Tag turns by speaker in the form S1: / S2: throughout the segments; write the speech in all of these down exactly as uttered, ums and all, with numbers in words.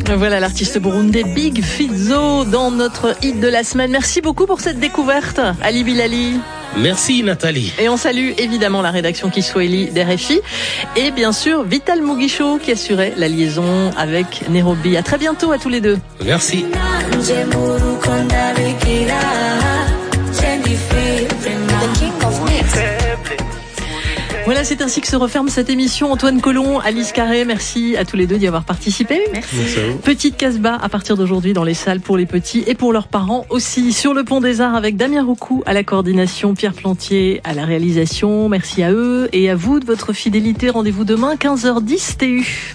S1: Voilà l'artiste burundais Big Fizzo dans notre hit de la semaine. Merci beaucoup pour cette découverte, Ali Bilali.
S2: Merci Nathalie.
S1: Et on salue évidemment la rédaction Kiswahili d'R F I et bien sûr Vital Mugisho qui assurait la liaison avec Nairobi. À très bientôt à tous les deux.
S2: Merci.
S1: Voilà, c'est ainsi que se referme cette émission. Antoine Colomb, Alice Carré, merci à tous les deux d'y avoir participé.
S3: Merci.
S1: Petite Casbah à partir d'aujourd'hui dans les salles pour les petits et pour leurs parents aussi. Sur le Pont des Arts avec Damien Roucou à la coordination, Pierre Plantier à la réalisation. Merci à eux et à vous de votre fidélité. Rendez-vous demain quinze heures dix T U.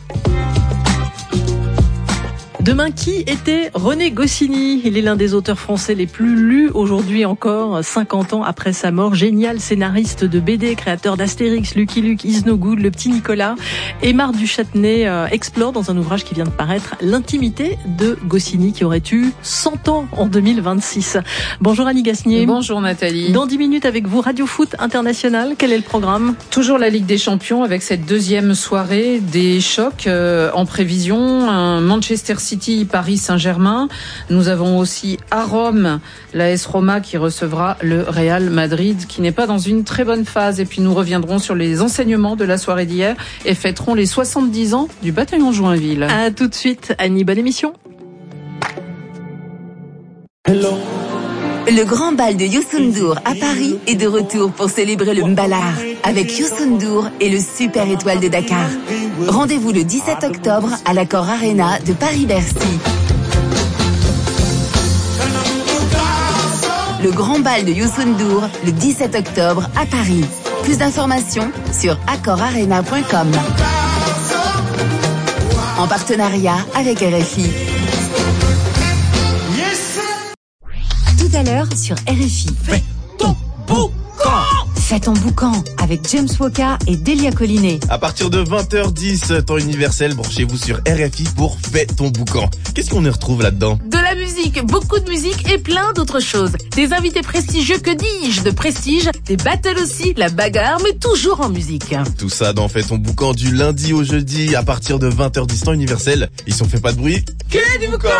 S1: Demain, qui était René Goscinny? Il est l'un des auteurs français les plus lus aujourd'hui encore, cinquante ans après sa mort. Génial scénariste de B D, créateur d'Astérix, Lucky Luke, Is No Good, Le Petit Nicolas. Aymar du Châtenay euh, explore dans un ouvrage qui vient de paraître l'intimité de Goscinny qui aurait eu cent ans en deux mille vingt-six. Bonjour Annie Gasnier.
S3: Bonjour Nathalie.
S1: Dans dix minutes avec vous, Radio Foot International. Quel est le programme?
S3: Toujours la Ligue des Champions avec cette deuxième soirée des chocs euh, en prévision. Un Manchester City Paris Saint-Germain. Nous avons aussi à Rome l'A S Roma qui recevra le Real Madrid qui n'est pas dans une très bonne phase. Et puis nous reviendrons sur les enseignements de la soirée d'hier et fêterons les soixante-dix ans du bataillon Joinville.
S1: À tout de suite Annie, bonne émission.
S4: Hello. Le grand bal de Youssou N'Dour à Paris est de retour pour célébrer le Mbalar avec Youssou N'Dour et le Super Étoile de Dakar. Rendez-vous le dix-sept octobre à l'Accor Arena de Paris-Bercy. Le grand bal de Youssou N'Dour le dix-sept octobre à Paris. Plus d'informations sur accor arena point com. En partenariat avec R F I. Tout à l'heure sur R F I.
S2: Fais ton boucan.
S4: Fais ton boucan avec James Woka et Delia Collinet.
S5: À partir de vingt heures dix, temps universel, branchez-vous sur R F I pour Fais ton boucan. Qu'est-ce qu'on y retrouve là-dedans?
S6: De la musique, beaucoup de musique et plein d'autres choses. Des invités prestigieux, que dis-je, de prestige, des battles aussi, la bagarre, mais toujours en musique.
S5: Tout ça dans Fais ton boucan du lundi au jeudi à partir de vingt heures dix, temps universel. Ils sont fait pas de bruit.
S6: Que du boucan!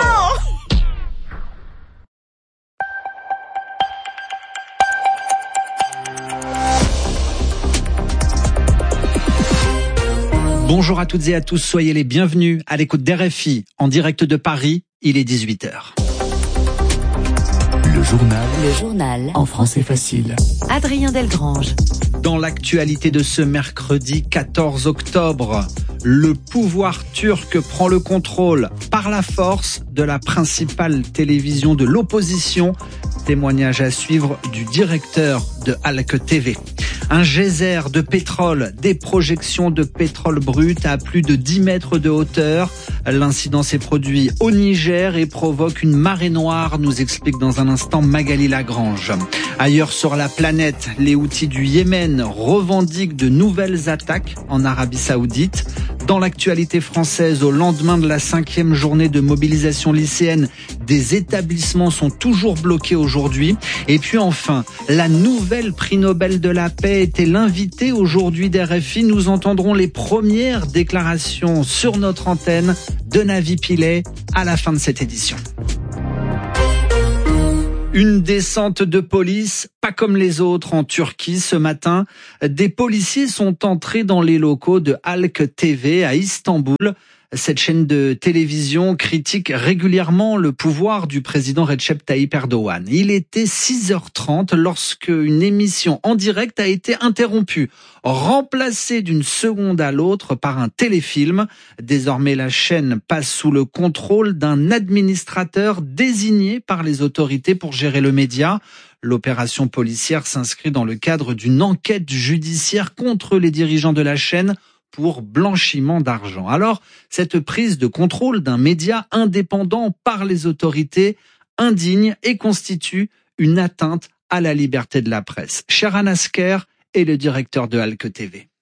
S7: Bonjour à toutes et à tous, soyez les bienvenus à l'écoute d'R F I en direct de Paris, il est dix-huit heures.
S8: Le journal.
S4: Le journal.
S8: En français facile.
S4: Adrien Delgrange.
S7: Dans l'actualité de ce mercredi quatorze octobre, le pouvoir turc prend le contrôle par la force de la principale télévision de l'opposition. Témoignage à suivre du directeur de Halk T V. Un geyser de pétrole, des projections de pétrole brut à plus de dix mètres de hauteur. L'incident s'est produit au Niger et provoque une marée noire, nous explique dans un instant Magali Lagrange. Ailleurs sur la planète, les Houthis du Yémen revendiquent de nouvelles attaques en Arabie Saoudite. Dans l'actualité française, au lendemain de la cinquième journée de mobilisation lycéenne, des établissements sont toujours bloqués aujourd'hui. Et puis enfin, la nouvelle prix Nobel de la paix était l'invité aujourd'hui d'R F I. Nous entendrons les premières déclarations sur notre antenne de Navi Pillay à la fin de cette édition. Une descente de police, pas comme les autres en Turquie ce matin. Des policiers sont entrés dans les locaux de Halk T V à Istanbul. Cette chaîne de télévision critique régulièrement le pouvoir du président Recep Tayyip Erdogan. Il était six heures trente lorsque une émission en direct a été interrompue, remplacée d'une seconde à l'autre par un téléfilm. Désormais, la chaîne passe sous le contrôle d'un administrateur désigné par les autorités pour gérer le média. L'opération policière s'inscrit dans le cadre d'une enquête judiciaire contre les dirigeants de la chaîne pour blanchiment d'argent. Alors, cette prise de contrôle d'un média indépendant par les autorités indigne et constitue une atteinte à la liberté de la presse. Sheran Asker est le directeur de Halk T V.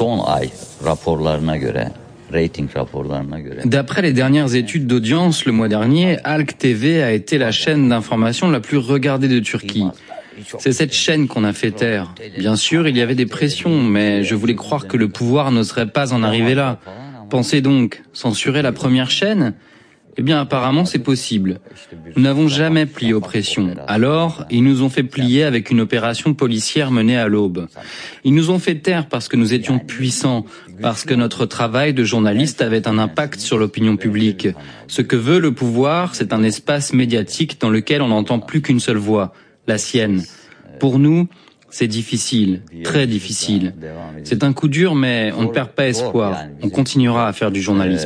S9: D'après les dernières études d'audience, le mois dernier, Halk T V a été la chaîne d'information la plus regardée de Turquie. C'est cette chaîne qu'on a fait taire. Bien sûr, il y avait des pressions, mais je voulais croire que le pouvoir n'oserait pas en arriver là. Pensez donc, censurer la première chaîne ? Eh bien, apparemment, c'est possible. Nous n'avons jamais plié aux pressions. Alors, ils nous ont fait plier avec une opération policière menée à l'aube. Ils nous ont fait taire parce que nous étions puissants, parce que notre travail de journaliste avait un impact sur l'opinion publique. Ce que veut le pouvoir, c'est un espace médiatique dans lequel on n'entend plus qu'une seule voix, la sienne. Pour nous, c'est difficile, très difficile. C'est un coup dur, mais on ne perd pas espoir. On continuera à faire du journalisme.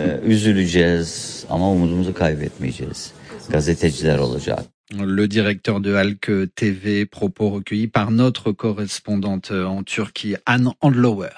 S7: Le directeur de Halk T V, propos recueillis par notre correspondante en Turquie, Anne Andlauer.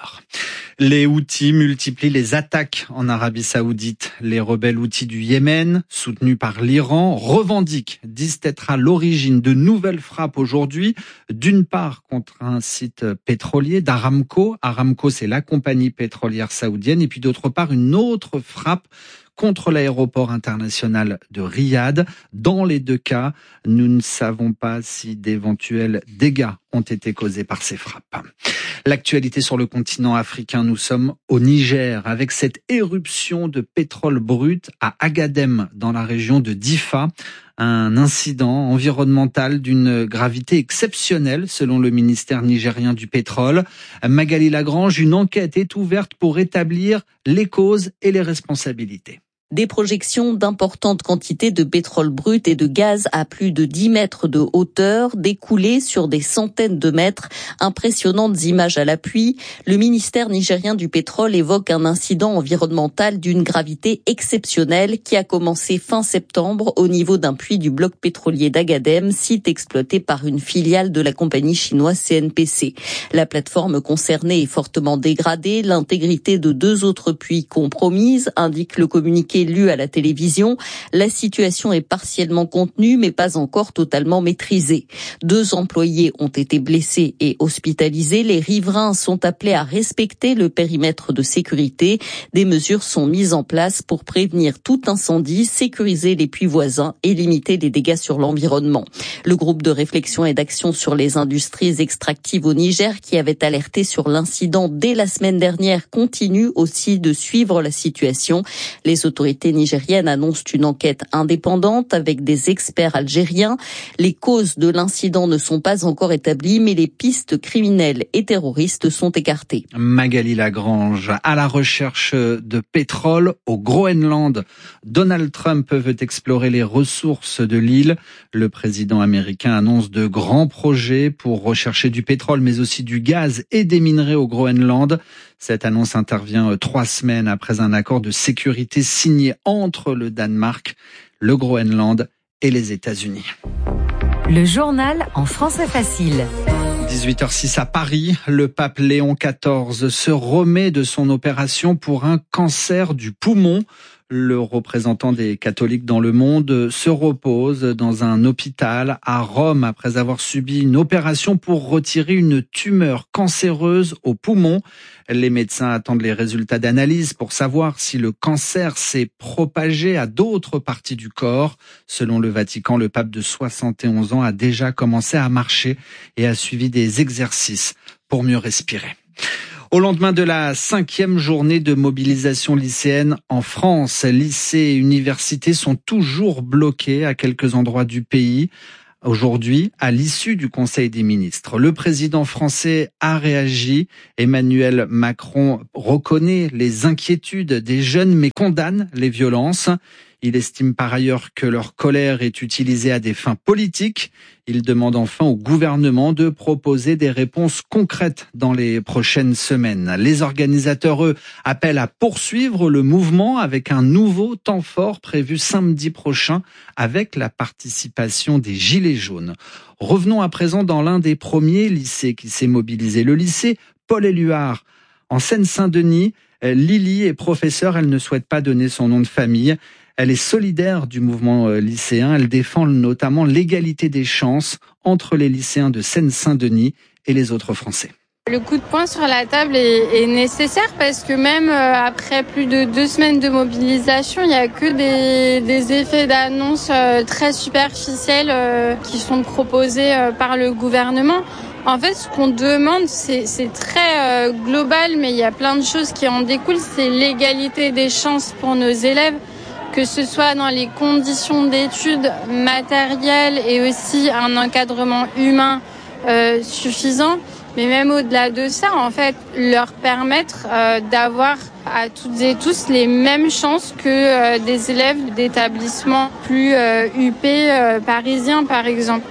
S7: Les Houthis multiplient les attaques en Arabie Saoudite. Les rebelles Houthis du Yémen, soutenus par l'Iran, revendiquent, disent être à l'origine de nouvelles frappes aujourd'hui. D'une part, contre un site pétrolier d'Aramco. Aramco, c'est la compagnie pétrolière saoudienne. Et puis d'autre part, une autre frappe contre l'aéroport international de Riyad. Dans les deux cas, nous ne savons pas si d'éventuels dégâts ont été causés par ces frappes. L'actualité sur le continent africain, nous sommes au Niger avec cette éruption de pétrole brut à Agadem dans la région de Difa. Un incident environnemental d'une gravité exceptionnelle selon le ministère nigérien du pétrole. Magali Lagrange, une enquête est ouverte pour établir les causes et les responsabilités.
S10: Des projections d'importantes quantités de pétrole brut et de gaz à plus de dix mètres de hauteur, découlées sur des centaines de mètres. Impressionnantes images à l'appui. Le ministère nigérien du pétrole évoque un incident environnemental d'une gravité exceptionnelle qui a commencé fin septembre au niveau d'un puits du bloc pétrolier d'Agadem, site exploité par une filiale de la compagnie chinoise C N P C. La plateforme concernée est fortement dégradée. L'intégrité de deux autres puits compromise, indique le communiqué lu à la télévision. La situation est partiellement contenue, mais pas encore totalement maîtrisée. Deux employés ont été blessés et hospitalisés. Les riverains sont appelés à respecter le périmètre de sécurité. Des mesures sont mises en place pour prévenir tout incendie, sécuriser les puits voisins et limiter les dégâts sur l'environnement. Le groupe de réflexion et d'action sur les industries extractives au Niger, qui avait alerté sur l'incident dès la semaine dernière, continue aussi de suivre la situation. Les autorités Les autorités nigériennes annoncent une enquête indépendante avec des experts algériens. Les causes de l'incident ne sont pas encore établies, mais les pistes criminelles et terroristes sont écartées.
S7: Magali Lagrange, à la recherche de pétrole au Groenland. Donald Trump veut explorer les ressources de l'île. Le président américain annonce de grands projets pour rechercher du pétrole, mais aussi du gaz et des minerais au Groenland. Cette annonce intervient trois semaines après un accord de sécurité signé entre le Danemark, le Groenland et les États-Unis.
S11: Le journal en français facile.
S7: dix-huit heures six à Paris, le pape Léon quatorze se remet de son opération pour un cancer du poumon. Le représentant des catholiques dans le monde se repose dans un hôpital à Rome après avoir subi une opération pour retirer une tumeur cancéreuse au poumon. Les médecins attendent les résultats d'analyse pour savoir si le cancer s'est propagé à d'autres parties du corps. Selon le Vatican, le pape de soixante et onze ans a déjà commencé à marcher et a suivi des exercices pour mieux respirer. Au lendemain de la cinquième journée de mobilisation lycéenne en France, lycées et universités sont toujours bloqués à quelques endroits du pays. Aujourd'hui, à l'issue du Conseil des ministres, le président français a réagi. Emmanuel Macron reconnaît les inquiétudes des jeunes mais condamne les violences. Il estime par ailleurs que leur colère est utilisée à des fins politiques. Il demande enfin au gouvernement de proposer des réponses concrètes dans les prochaines semaines. Les organisateurs, eux, appellent à poursuivre le mouvement avec un nouveau temps fort prévu samedi prochain avec la participation des Gilets jaunes. Revenons à présent dans l'un des premiers lycées qui s'est mobilisé, le lycée Paul-Éluard. En Seine-Saint-Denis, Lily est professeure, elle ne souhaite pas donner son nom de famille. Elle est solidaire du mouvement lycéen. Elle défend notamment l'égalité des chances entre les lycéens de Seine-Saint-Denis et les autres Français.
S12: Le coup de poing sur la table est, est nécessaire parce que même après plus de deux semaines de mobilisation, il n'y a que des, des effets d'annonce très superficiels qui sont proposés par le gouvernement. En fait, ce qu'on demande, c'est, c'est très global, mais il y a plein de choses qui en découlent. C'est l'égalité des chances pour nos élèves. que ce soit dans les conditions d'études matérielles et aussi un encadrement humain euh, suffisant, mais même au-delà de ça, en fait, leur permettre euh, d'avoir à toutes et tous les mêmes chances que euh, des élèves d'établissements plus euh, huppés euh, parisiens, par exemple.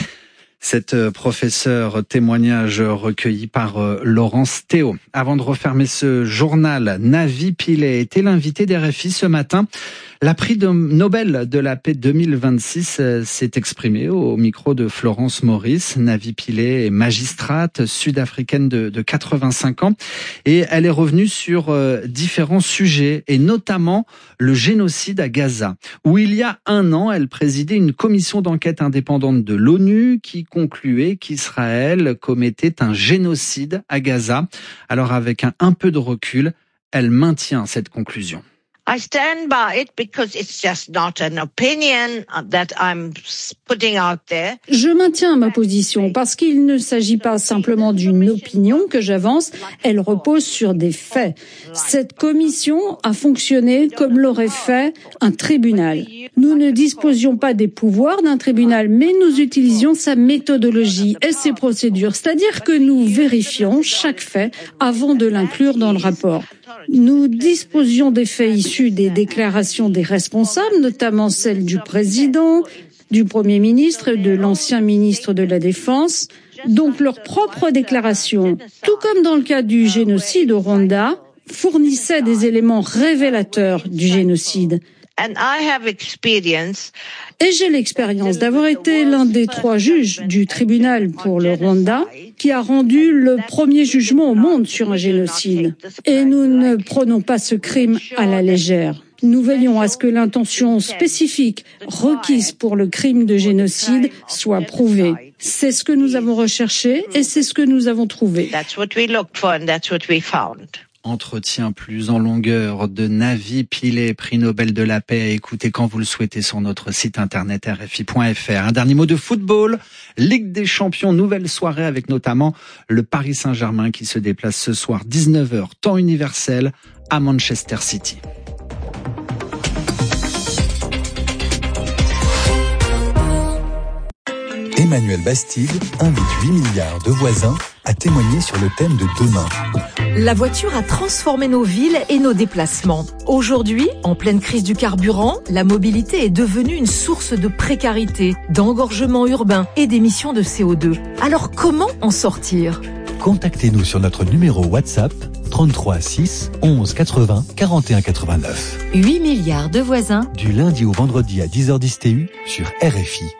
S7: Cette professeure, témoignage recueilli par Laurence Théo. Avant de refermer ce journal, Navi Pillay était l'invité d'R F I ce matin. La prix de Nobel de la paix deux mille vingt-six s'est exprimée au micro de Florence Maurice. Navi Pillay est magistrate sud-africaine de, de quatre-vingt-cinq ans et elle est revenue sur euh, différents sujets et notamment le génocide à Gaza, où il y a un an, elle présidait une commission d'enquête indépendante de l'ONU qui concluait qu'Israël commettait un génocide à Gaza. Alors avec un, un peu de recul, elle maintient cette conclusion.
S13: I stand by it because it's just not an opinion that I'm putting out there.
S14: Je maintiens ma position parce qu'il ne s'agit pas simplement d'une opinion que j'avance, elle repose sur des faits. Cette commission a fonctionné comme l'aurait fait un tribunal. Nous ne disposions pas des pouvoirs d'un tribunal, mais nous utilisions sa méthodologie et ses procédures, c'est-à-dire que nous vérifions chaque fait avant de l'inclure dans le rapport. Nous disposions des faits issus des déclarations des responsables, notamment celles du président, du Premier ministre et de l'ancien ministre de la Défense, donc leurs propres déclarations, tout comme dans le cas du génocide au Rwanda, fournissaient des éléments révélateurs du génocide.
S13: And I have experience.
S14: Et j'ai l'expérience d'avoir été l'un des trois juges du tribunal pour le Rwanda qui a rendu le premier jugement au monde sur un génocide. Et nous ne prenons pas ce crime à la légère. Nous veillons à ce que l'intention spécifique requise pour le crime de génocide soit prouvée. C'est ce que nous avons recherché et c'est ce que nous avons trouvé.
S13: That's what we looked for and that's what we found.
S7: Entretien plus en longueur de Navi Pillay, prix Nobel de la paix, à écouter quand vous le souhaitez sur notre site internet R F I point F R. Un dernier mot de football, Ligue des Champions, nouvelle soirée avec notamment le Paris Saint-Germain qui se déplace ce soir dix-neuf heures, temps universel, à Manchester City.
S8: Emmanuel Bastide invite huit milliards de voisins à témoigner sur le thème de demain.
S15: La voiture a transformé nos villes et nos déplacements. Aujourd'hui, en pleine crise du carburant, la mobilité est devenue une source de précarité, d'engorgement urbain et d'émissions de C O deux. Alors comment en sortir ?
S8: Contactez-nous sur notre numéro WhatsApp trente-trois six onze quatre-vingts quarante et un quatre-vingt-neuf.
S11: huit milliards de voisins.
S8: Du lundi au vendredi à dix heures dix T U sur R F I.